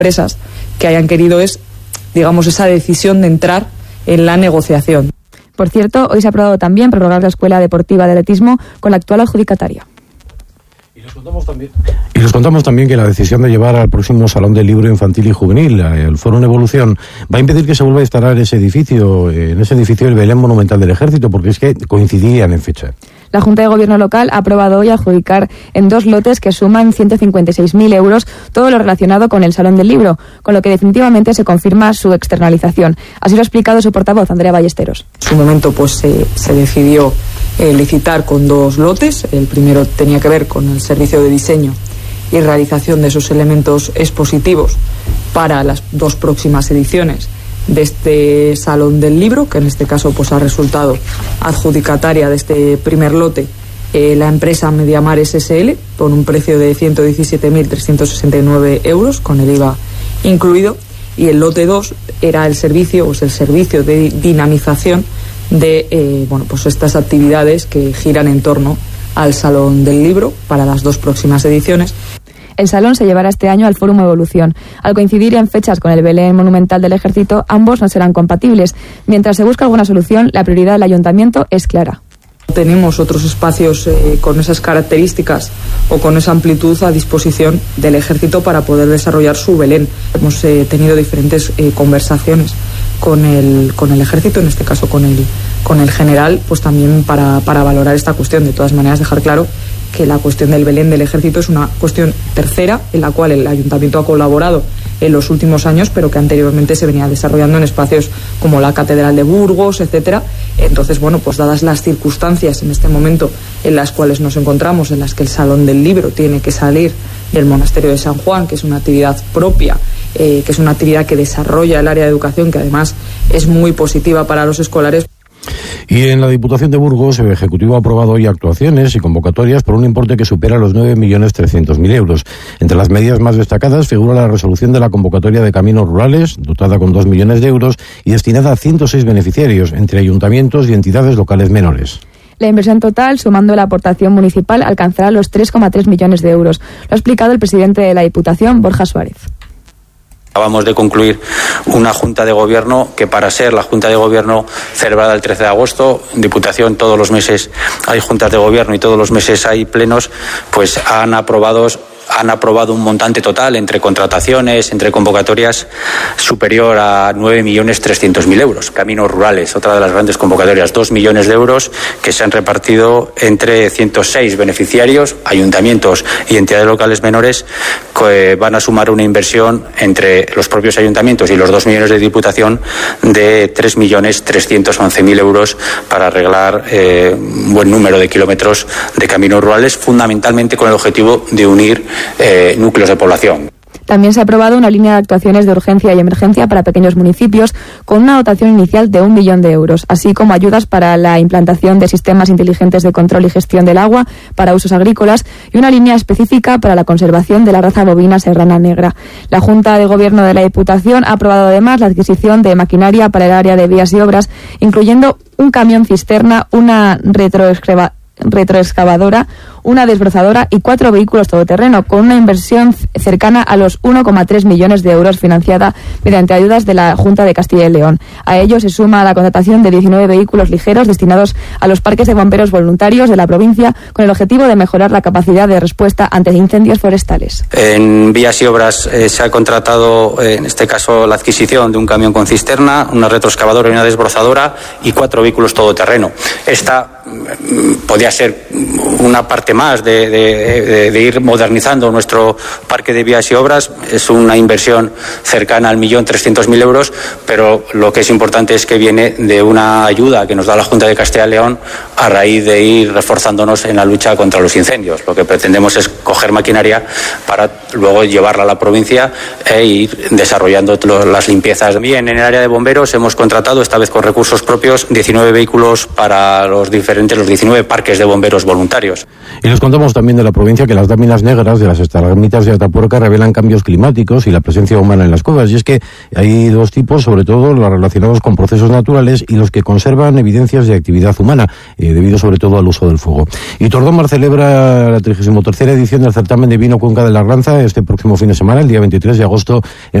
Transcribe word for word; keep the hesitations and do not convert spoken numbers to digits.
empresas que hayan querido es, digamos, esa decisión de entrar en la negociación. Por cierto, hoy se ha aprobado también prorrogar la Escuela Deportiva de Atletismo con la actual adjudicataria. Y les contamos también, y les contamos también que la decisión de llevar al próximo Salón del Libro Infantil y Juvenil, el Fórum Evolución, va a impedir que se vuelva a instalar ese edificio, en ese edificio el Belén Monumental del Ejército, porque es que coincidían en fecha. La Junta de Gobierno local ha aprobado hoy adjudicar en dos lotes que suman ciento cincuenta y seis mil euros todo lo relacionado con el Salón del Libro, con lo que definitivamente se confirma su externalización. Así lo ha explicado su portavoz, Andrea Ballesteros. En su momento pues se, se decidió eh, licitar con dos lotes. El primero tenía que ver con el servicio de diseño y realización de esos elementos expositivos para las dos próximas ediciones de este Salón del Libro, que en este caso pues ha resultado adjudicataria de este primer lote eh, la empresa Mediamar S L con un precio de ciento diecisiete mil trescientos sesenta y nueve euros con el I V A incluido, y el lote dos era el servicio, pues el servicio de dinamización de eh, bueno, pues estas actividades que giran en torno al Salón del Libro para las dos próximas ediciones. El salón se llevará este año al Fórum Evolución. Al coincidir en fechas con el Belén Monumental del Ejército, ambos no serán compatibles. Mientras se busca alguna solución, la prioridad del Ayuntamiento es clara. Tenemos otros espacios eh, con esas características o con esa amplitud a disposición del Ejército para poder desarrollar su Belén. Hemos eh, tenido diferentes eh, conversaciones con el, con el Ejército, en este caso con el, con el general, pues también para, para valorar esta cuestión. De todas maneras, dejar claro que la cuestión del Belén del Ejército es una cuestión tercera en la cual el Ayuntamiento ha colaborado en los últimos años, pero que anteriormente se venía desarrollando en espacios como la Catedral de Burgos, etcétera. Entonces, bueno, pues dadas las circunstancias en este momento en las cuales nos encontramos, en las que el Salón del Libro tiene que salir del Monasterio de San Juan, que es una actividad propia, eh, que es una actividad que desarrolla el área de educación, que además es muy positiva para los escolares. Y en la Diputación de Burgos, el Ejecutivo ha aprobado hoy actuaciones y convocatorias por un importe que supera los nueve millones trescientos mil euros. Entre las medidas más destacadas figura la resolución de la convocatoria de caminos rurales, dotada con dos millones de euros y destinada a ciento seis beneficiarios, entre ayuntamientos y entidades locales menores. La inversión total, sumando la aportación municipal, alcanzará los tres coma tres millones de euros. Lo ha explicado el presidente de la Diputación, Borja Suárez. Acabamos de concluir una Junta de Gobierno que, para ser la Junta de Gobierno celebrada el trece de agosto, Diputación todos los meses hay juntas de Gobierno y todos los meses hay plenos, pues han aprobado han aprobado un montante total entre contrataciones, entre convocatorias, superior a nueve millones trescientos mil euros. Caminos rurales, otra de las grandes convocatorias, dos millones de euros que se han repartido entre ciento seis beneficiarios, ayuntamientos y entidades locales menores, que van a sumar una inversión entre los propios ayuntamientos y los dos millones de Diputación de tres millones trescientos once mil euros para arreglar eh, un buen número de kilómetros de caminos rurales, fundamentalmente con el objetivo de unir Eh, núcleos de población. También se ha aprobado una línea de actuaciones de urgencia y emergencia para pequeños municipios con una dotación inicial de un millón de euros, así como ayudas para la implantación de sistemas inteligentes de control y gestión del agua para usos agrícolas y una línea específica para la conservación de la raza bovina serrana negra. La Junta de Gobierno de la Diputación ha aprobado además la adquisición de maquinaria para el área de vías y obras, incluyendo un camión cisterna, una retroexcavadora, retroexcavadora, una desbrozadora y cuatro vehículos todoterreno, con una inversión cercana a los uno coma tres millones de euros financiada mediante ayudas de la Junta de Castilla y León. A ello se suma la contratación de diecinueve vehículos ligeros destinados a los parques de bomberos voluntarios de la provincia, con el objetivo de mejorar la capacidad de respuesta ante incendios forestales. En vías y obras eh, se ha contratado, eh, en este caso, la adquisición de un camión con cisterna, una retroexcavadora y una desbrozadora y cuatro vehículos todoterreno. Esta mm, podía ser una parte más de, de, de, de ir modernizando nuestro parque de vías y obras. Es una inversión cercana al millón trescientos mil euros, pero lo que es importante es que viene de una ayuda que nos da la Junta de Castilla y León a raíz de ir reforzándonos en la lucha contra los incendios. Lo que pretendemos es coger maquinaria para luego llevarla a la provincia e ir desarrollando las limpiezas. También en el área de bomberos hemos contratado, esta vez con recursos propios, diecinueve vehículos para los diferentes entre los diecinueve parques de bomberos voluntarios. Y les contamos también de la provincia que las láminas negras de las estalagmitas de Atapuerca revelan cambios climáticos y la presencia humana en las cuevas. Y es que hay dos tipos, sobre todo los relacionados con procesos naturales y los que conservan evidencias de actividad humana, eh, debido sobre todo al uso del fuego. Y Tordomar celebra la trigésima tercera edición del certamen de vino Cuenca de la Arlanza este próximo fin de semana, el día veintitrés de agosto. En